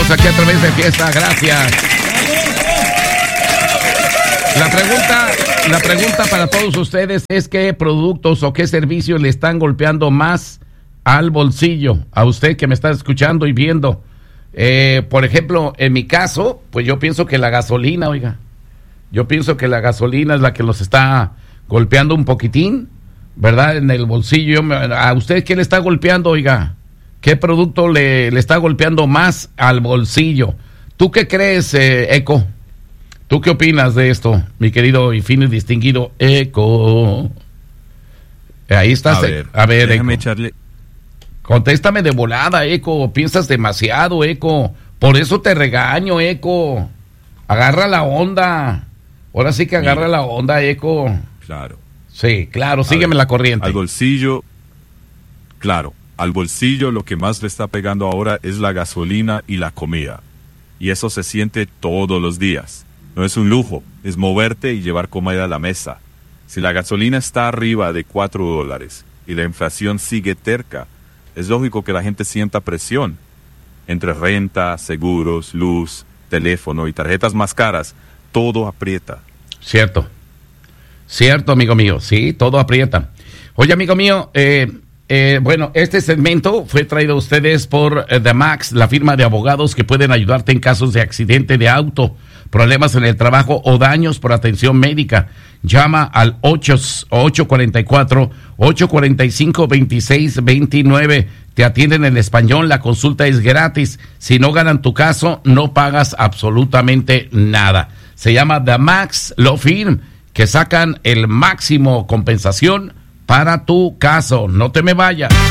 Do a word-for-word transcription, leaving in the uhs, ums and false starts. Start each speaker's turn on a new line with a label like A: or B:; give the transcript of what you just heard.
A: Seguimos aquí a través de Fiesta, gracias. La pregunta, la pregunta para todos ustedes es qué productos o qué servicios le están golpeando más al bolsillo, a usted que me está escuchando y viendo. Eh, por ejemplo, en mi caso, pues yo pienso que la gasolina, oiga, yo pienso que la gasolina es la que los está golpeando un poquitín, ¿verdad? En el bolsillo. ¿A usted qué le está golpeando, oiga? ¿Qué producto le, le está golpeando más al bolsillo? ¿Tú qué crees, eh, Eco? ¿Tú qué opinas de esto, mi querido y fino y distinguido Eco? Ahí estás.
B: A ver,
A: a ver
B: déjame
A: Eco.
B: echarle...
A: Contéstame de volada, Eco. Piensas demasiado, Eco. Por eso te regaño, Eco. Agarra la onda. Ahora sí que agarra Mira. la onda, Eco.
B: Claro.
A: Sí, claro. Sígueme
B: ver,
A: la corriente.
B: Al bolsillo, claro. Al bolsillo lo que más le está pegando ahora es la gasolina y la comida. Y eso se siente todos los días. No es un lujo, es moverte y llevar comida a la mesa. Si la gasolina está arriba de cuatro dólares y la inflación sigue terca, es lógico que la gente sienta presión. Entre renta, seguros, luz, teléfono y tarjetas más caras, todo aprieta.
A: Cierto. Cierto, amigo mío. Sí, todo aprieta. Oye, amigo mío, eh, eh, bueno, este segmento fue traído a ustedes por eh, The Max, la firma de abogados que pueden ayudarte en casos de accidente de auto, problemas en el trabajo o daños por atención médica. Llama al ocho cuatro cuatro, ocho cuatro cinco, dos seis dos nueve. Te atienden en español, la consulta es gratis. Si no ganan tu caso, no pagas absolutamente nada. Se llama The Max Law Firm, que sacan el máximo compensación para tu caso. No te me vayas.